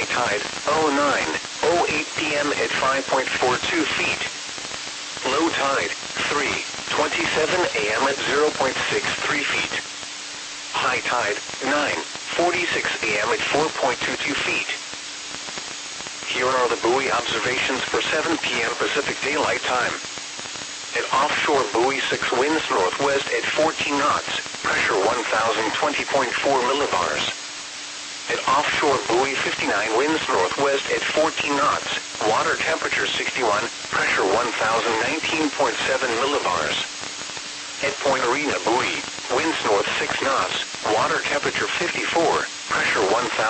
High tide, 09:08 p.m. at 5.42 feet. Low tide, 3:27 a.m. at 0.63 feet. High tide, 9:46 a.m. at 4.22 feet. Here are the buoy observations for 7 p.m. Pacific Daylight Time. At offshore buoy 6 winds northwest at 14 knots, pressure 1020.4 millibars. At offshore buoy 59 winds northwest at 14 knots, water temperature 61, pressure 1019.7 millibars. At Point Arena buoy, winds north 6 knots, water temperature 54, pressure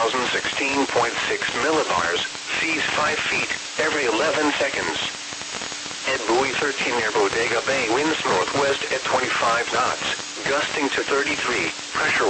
1016.6 millibars, seas 5 feet, every 11 seconds. At buoy 13 near Bodega Bay, winds northwest at 25 knots, gusting to 33, pressure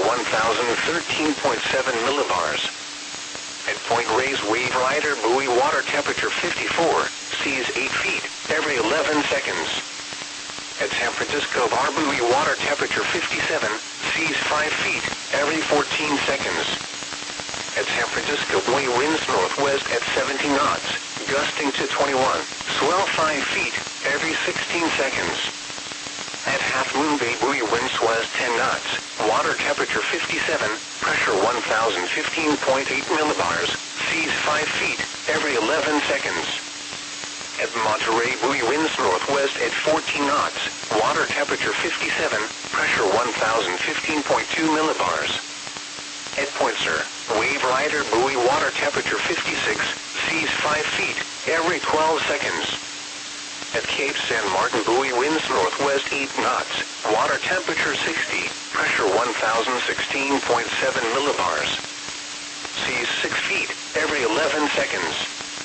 1013.7 millibars. At Point Reyes Wave Rider buoy, water temperature 54, seas 8 feet, every 11 seconds. At San Francisco Bar buoy, water temperature 57, seas 5 feet, every 14 seconds. At San Francisco buoy, winds northwest at 17 knots, gusting to 21, swell 5 feet, every 16 seconds. At Half Moon Bay buoy, winds west 10 knots, water temperature 57, pressure 1015.8 millibars, seas 5 feet, every 11 seconds. At Monterey buoy, winds northwest at 14 knots, water temperature 57, pressure 1015.2 millibars. At Point Sur, Wave Rider buoy, water temperature 56, seas 5 feet, every 12 seconds. At Cape San Martin buoy, winds northwest 8 knots, water temperature 60, pressure 1016.7 millibars. Seas 6 feet, every 11 seconds.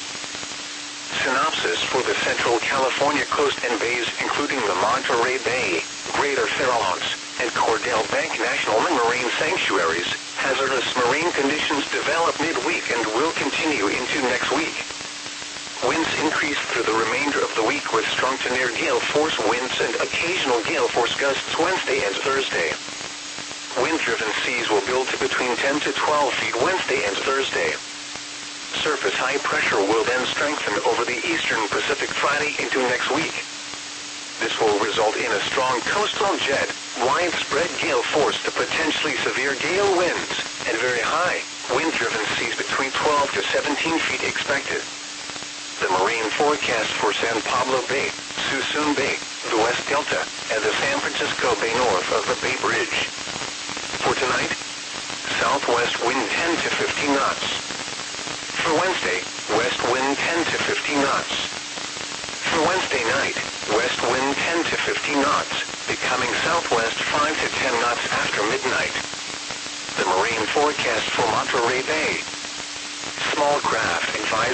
Synopsis for the Central California coast and bays, including the Monterey Bay, Greater Farallones, and Cordell Bank National Marine Sanctuaries. Hazardous marine conditions develop midweek and will continue into next week. Winds increase through the remainder of the week with strong to near gale force winds and occasional gale force gusts Wednesday and Thursday. Wind-driven seas will build to between 10 to 12 feet Wednesday and Thursday. Surface high pressure will then strengthen over the eastern Pacific Friday into next week. This will result in a strong coastal jet, widespread gale force to potentially severe gale winds, and very high, wind-driven seas between 12 to 17 feet expected. The marine forecast for San Pablo Bay, Suisun Bay, the West Delta, and the San Francisco Bay north of the Bay Bridge. For tonight, southwest wind 10 to 15 knots. For Wednesday, west wind 10 to 15 knots. For Wednesday night, west wind 10 to 15 knots, becoming southwest 5 to 10 knots after midnight. The marine forecast for Monterey Bay. Small craft advised